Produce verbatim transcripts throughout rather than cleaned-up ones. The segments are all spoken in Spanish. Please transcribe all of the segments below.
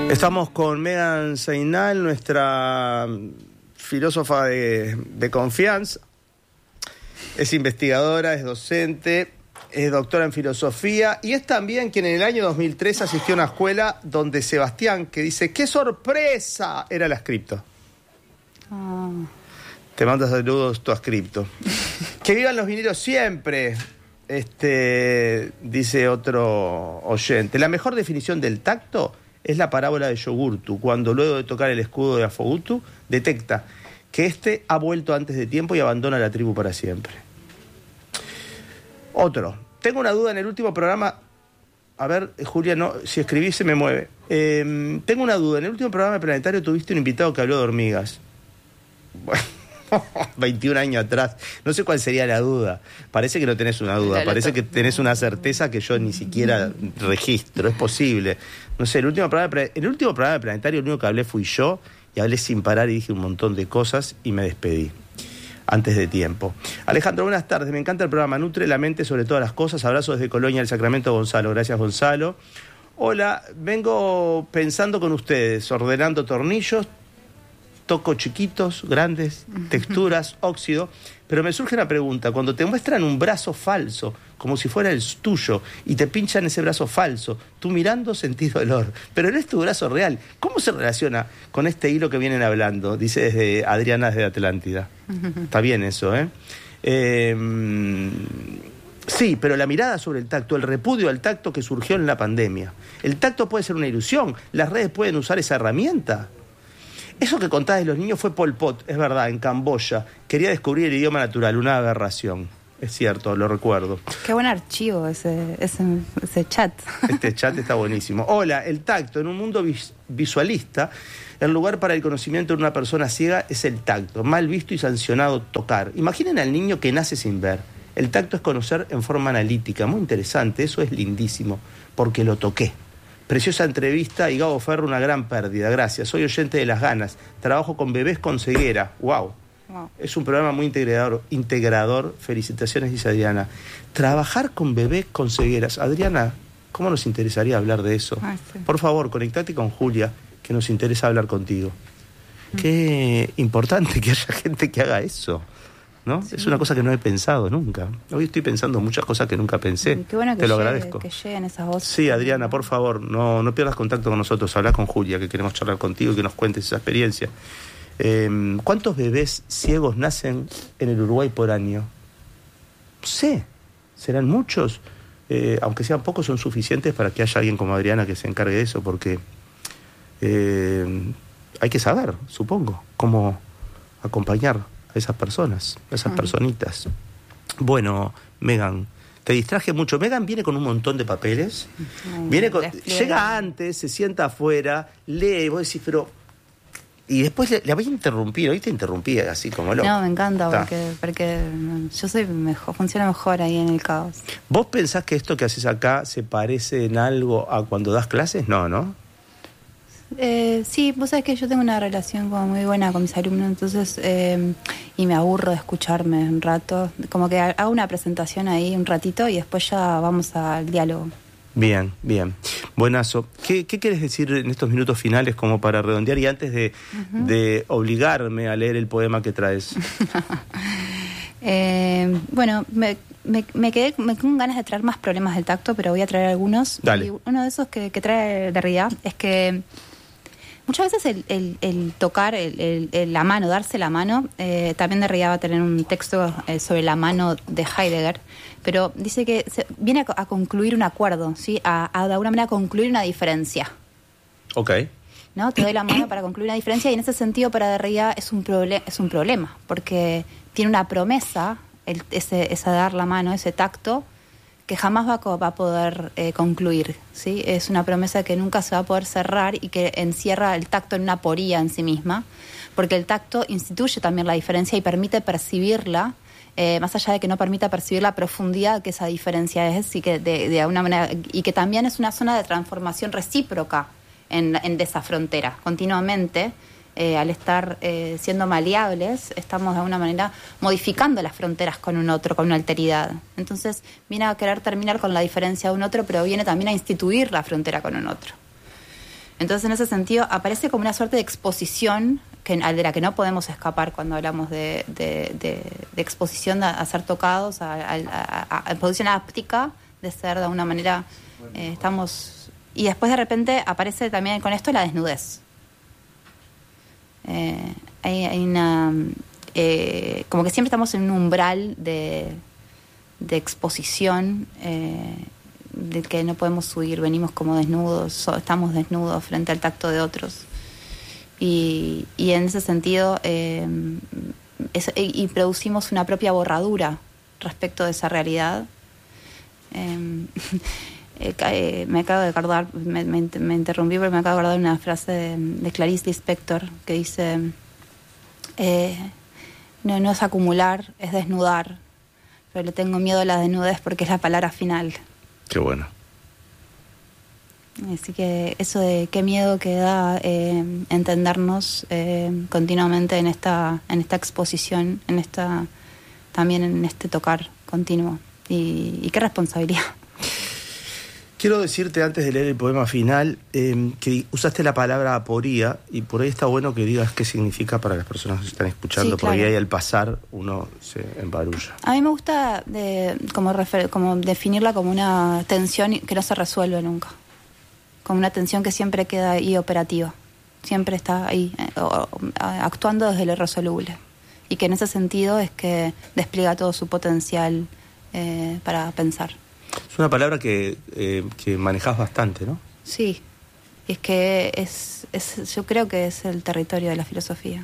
Estamos con Megan Seinal, nuestra filósofa de, de confianza. Es investigadora, es docente, es doctora en filosofía y es también quien en el año dos mil tres asistió a una escuela donde Sebastián, que dice, ¡qué sorpresa!, era la Ascripto. Oh. Te mando saludos tu Ascripto. Que vivan los vineros siempre, este, dice otro oyente. La mejor definición del tacto es la parábola de Yogurtu, cuando luego de tocar el escudo de Afogutu, detecta que éste ha vuelto antes de tiempo y abandona la tribu para siempre. Otro. Tengo una duda en el último programa. A ver, Julia, no, si escribí se me mueve. Eh, tengo una duda. En el último programa de Planetario tuviste un invitado que habló de hormigas. Bueno, veintiún años atrás. No sé cuál sería la duda. Parece que no tenés una duda. Parece que tenés una certeza que yo ni siquiera registro. Es posible. No sé, el último programa de, el último programa de Planetario, el único que hablé fui yo. Y hablé sin parar y dije un montón de cosas y me despedí antes de tiempo. Alejandro, buenas tardes. Me encanta el programa. Nutre la mente sobre todas las cosas. Abrazos desde Colonia del Sacramento, Gonzalo. Gracias, Gonzalo. Hola, vengo pensando con ustedes, ordenando tornillos, toco chiquitos, grandes, texturas, óxido, pero me surge una pregunta. Cuando te muestran un brazo falso, como si fuera el tuyo, y te pinchan ese brazo falso, tú mirando sentís dolor, pero no es tu brazo real. ¿Cómo se relaciona con este hilo que vienen hablando? Dice desde Adriana desde Atlántida. Está bien eso, ¿eh? eh Sí, pero la mirada sobre el tacto, el repudio al tacto que surgió en la pandemia. El tacto puede ser una ilusión, las redes pueden usar esa herramienta. Eso que contás de los niños fue Pol Pot, es verdad, en Camboya. Quería descubrir el idioma natural, una aberración. Es cierto, lo recuerdo. Qué buen archivo ese, ese, ese chat. Este chat está buenísimo. Hola, el tacto. En un mundo vis- visualista, el lugar para el conocimiento de una persona ciega es el tacto. Mal visto y sancionado tocar. Imaginen al niño que nace sin ver. El tacto es conocer en forma analítica. Muy interesante, eso es lindísimo, porque lo toqué. Preciosa entrevista y Gabo Ferro, una gran pérdida. Gracias. Soy oyente de Las Ganas. Trabajo con bebés con ceguera. Wow. Wow. Es un programa muy integrador. Integrador. Felicitaciones, dice Adriana. Trabajar con bebés con cegueras. Adriana, ¿cómo nos interesaría hablar de eso? Ah, sí. Por favor, conectate con Julia, que nos interesa hablar contigo. Mm. Qué importante que haya gente que haga eso, ¿no? Sí. Es una cosa que no he pensado nunca. Hoy estoy pensando muchas cosas que nunca pensé. Qué bueno que Te lo llegue, agradezco. Que lleguen esas voces. Sí, Adriana, por favor, no, no pierdas contacto con nosotros. Habla con Julia, que queremos charlar contigo y que nos cuentes esa experiencia. Eh, ¿Cuántos bebés ciegos nacen en el Uruguay por año? No sé, serán muchos. Eh, aunque sean pocos, son suficientes para que haya alguien como Adriana que se encargue de eso, porque eh, hay que saber, supongo, cómo acompañar a esas personas, a esas uh-huh. personitas. Bueno, Megan, te distraje mucho. Megan viene con un montón de papeles. Uh-huh. Viene con, llega antes, se sienta afuera, lee, y vos decís, pero... Y después le, le voy a interrumpir, hoy te interrumpí así como loco. No, me encanta, porque, porque yo soy mejor, funciona mejor ahí en el caos. ¿Vos pensás que esto que haces acá se parece en algo a cuando das clases? No, ¿no? Eh, sí, vos sabés que yo tengo una relación como muy buena con mis alumnos, entonces, eh, y me aburro de escucharme un rato, como que hago una presentación ahí un ratito y después ya vamos al diálogo. Bien, bien. Buenazo. ¿Qué, qué quieres decir en estos minutos finales como para redondear y antes de, uh-huh. de obligarme a leer el poema que traes? eh, bueno, me, me, me quedé me con ganas de traer más problemas del tacto, pero voy a traer algunos. Dale. Y uno de esos que, que trae Derrida es que muchas veces el, el, el tocar el, el, el, la mano, darse la mano, eh, también Derrida va a tener un texto eh, sobre la mano de Heidegger, pero dice que se, viene a, a concluir un acuerdo, ¿sí? A, a de alguna manera concluir una diferencia. Ok. ¿No? Te doy la mano para concluir una diferencia y en ese sentido para Derrida es un, proble- es un problema, porque tiene una promesa, el, ese, ese dar la mano, ese tacto, que jamás va a, va a poder eh, concluir, ¿sí? Es una promesa que nunca se va a poder cerrar y que encierra el tacto en una poría en sí misma, porque el tacto instituye también la diferencia y permite percibirla, eh, más allá de que no permita percibir la profundidad que esa diferencia es, y que, de, de alguna manera, y que también es una zona de transformación recíproca en, en de esa frontera, continuamente. Eh, al estar eh, siendo maleables, estamos de alguna manera modificando las fronteras con un otro, con una alteridad. Entonces viene a querer terminar con la diferencia de un otro, pero viene también a instituir la frontera con un otro. Entonces, en ese sentido, aparece como una suerte de exposición que, de la que no podemos escapar cuando hablamos de, de, de, de exposición a, a ser tocados, a, a, a, a posición áptica de ser de alguna manera, eh, estamos... Y después de repente aparece también con esto la desnudez. Eh, hay, hay una... Eh, como que siempre estamos en un umbral de, de exposición eh, del que no podemos huir, venimos como desnudos, so, estamos desnudos frente al tacto de otros. Y, y en ese sentido, eh, es, y, y producimos una propia borradura respecto de esa realidad. Eh, eh, me acabo de acordar, me, me, me interrumpí porque me acabo de acordar una frase de, de Clarice Lispector que dice: eh, no, no es acumular, es desnudar, pero le tengo miedo a la desnudez porque es la palabra final. Qué bueno. Así que eso de qué miedo que da eh, entendernos eh, continuamente en esta, en esta exposición, en esta, también en este tocar continuo. Y, y qué responsabilidad. Quiero decirte, antes de leer el poema final, eh, que usaste la palabra aporía, y por ahí está bueno que digas qué significa para las personas que están escuchando, sí, claro. Porque ahí al pasar uno se embarulla. A mí me gusta de, como, refer, como definirla como una tensión que no se resuelve nunca. Como una tensión que siempre queda ahí operativa. Siempre está ahí, eh, o, o, actuando desde lo irresoluble. Y que en ese sentido es que despliega todo su potencial eh, para pensar. Es una palabra que, eh, que manejás bastante, ¿no? Sí, es que es, es, yo creo que es el territorio de la filosofía.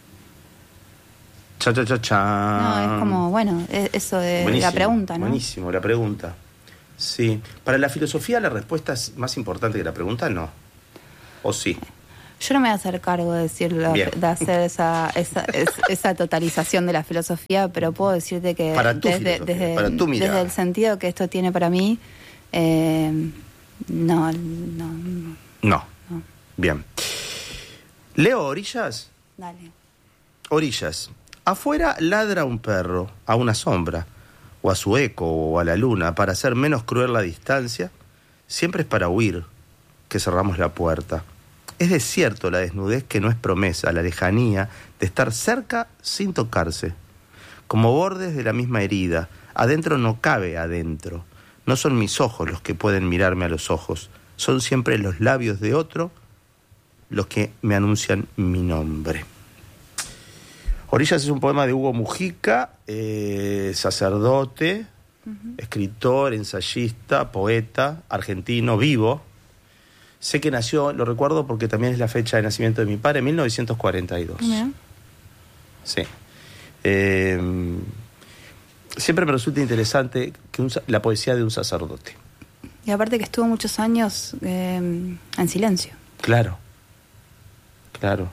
Cha, cha, cha, cha. No, es como, bueno, es eso de buenísimo, la pregunta, ¿no? Buenísimo, la pregunta. Sí. ¿Para la filosofía la respuesta es más importante que la pregunta? No. ¿O sí? Yo no me voy a hacer cargo de decirlo, de hacer esa, esa, es, esa totalización de la filosofía, pero puedo decirte que para tu desde, desde, para tu desde el sentido que esto tiene para mí, eh, no, no, no. No. No. Bien. ¿Leo Orillas? Dale. Orillas. Afuera ladra un perro a una sombra, o a su eco, o a la luna, para hacer menos cruel la distancia. Siempre es para huir que cerramos la puerta. Es desierto la desnudez que no es promesa, la lejanía de estar cerca sin tocarse. Como bordes de la misma herida, adentro no cabe adentro. No son mis ojos los que pueden mirarme a los ojos, son siempre los labios de otro los que me anuncian mi nombre. Orillas es un poema de Hugo Mujica, eh, sacerdote, uh-huh. escritor, ensayista, poeta, argentino, vivo. Sé que nació, lo recuerdo porque también es la fecha de nacimiento de mi padre, mil novecientos cuarenta y dos. Yeah. Sí. Eh, siempre me resulta interesante que un, la poesía de un sacerdote. Y aparte que estuvo muchos años eh, en silencio. Claro, claro.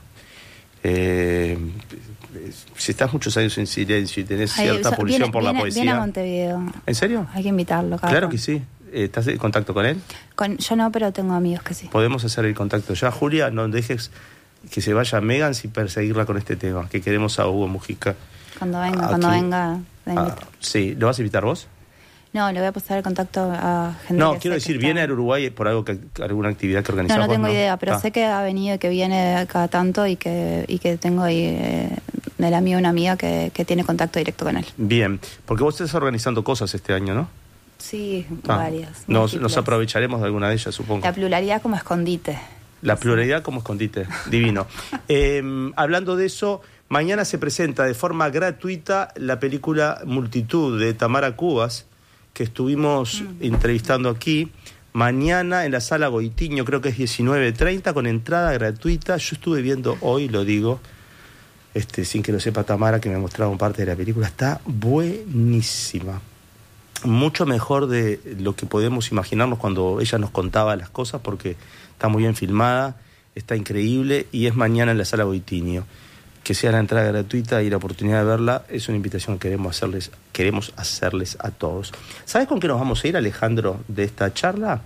Eh, si estás muchos años en silencio y tenés Ay, cierta o sea, pulsión viene, por viene, la poesía... Viene a Montevideo. ¿En serio? Hay que invitarlo. Claro que sí. ¿Estás en contacto con él? Con, yo no, pero tengo amigos que sí. Podemos hacer el contacto ya. Julia, no dejes que se vaya Megan sin perseguirla con este tema, que queremos a Hugo Mujica. Cuando venga, aquí. cuando venga. Ah, sí, ¿lo vas a invitar vos? No, le voy a pasar el contacto a gente. No, que quiero decir, ¿viene al Uruguay por algo que alguna actividad que organizamos? No, no tengo ¿no? idea, pero ah. sé que ha venido, que viene cada tanto y que y que tengo ahí eh, del amigo una amiga que, que tiene contacto directo con él. Bien, porque vos estás organizando cosas este año, ¿no? Sí, ah, varias. Nos, nos aprovecharemos de alguna de ellas, supongo. La pluralidad como escondite. La pluralidad como escondite, divino. eh, hablando de eso, mañana se presenta de forma gratuita la película Multitud de Tamara Cubas, que estuvimos mm. entrevistando aquí. Mañana en la Sala Goitiño, creo que es diecinueve treinta, con entrada gratuita. Yo estuve viendo hoy, lo digo, este, sin que lo sepa Tamara, que me ha mostrado un parte de la película. Está buenísima. Mucho mejor de lo que podemos imaginarnos cuando ella nos contaba las cosas, porque está muy bien filmada, está increíble, y es mañana en la Sala Goitiño. Que sea la entrada gratuita y la oportunidad de verla es una invitación que queremos hacerles, queremos hacerles a todos. ¿Sabes con qué nos vamos a ir, Alejandro, de esta charla?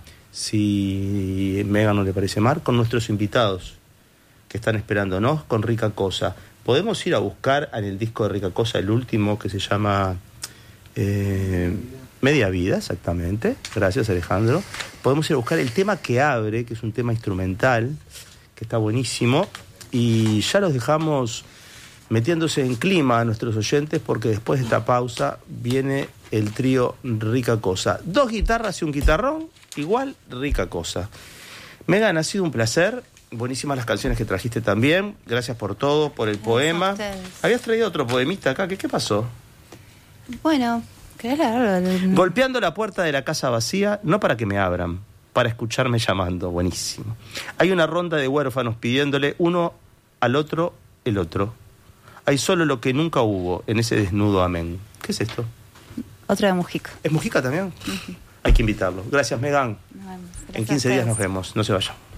Si Megan no le parece mal, con nuestros invitados que están esperándonos, con Rica Cosa. Podemos ir a buscar en el disco de Rica Cosa el último, que se llama... Eh, Media Vida, exactamente. Gracias, Alejandro. podemos ir a buscar el tema que abre, que es un tema instrumental, que está buenísimo, y ya los dejamos metiéndose en clima a nuestros oyentes, porque después de esta pausa viene el trío Rica Cosa. Dos guitarras y un guitarrón, igual Rica Cosa. Megan, ha sido un placer. Buenísimas las canciones que trajiste también. Gracias por todo, por el Gracias poema. a ustedes. Habías traído otro poemista acá. ¿Qué, qué pasó? Bueno, ¿querés leerlo? Golpeando la puerta de la casa vacía, no para que me abran, para escucharme llamando. Buenísimo. Hay una ronda de huérfanos pidiéndole uno al otro el otro. Hay solo lo que nunca hubo en ese desnudo amén. ¿Qué es esto? Otro de Mujica. ¿Es Mujica también? Uh-huh. Hay que invitarlo. Gracias, Megan. Nos vemos. Gracias En quince a días ustedes. nos vemos. No se vayan.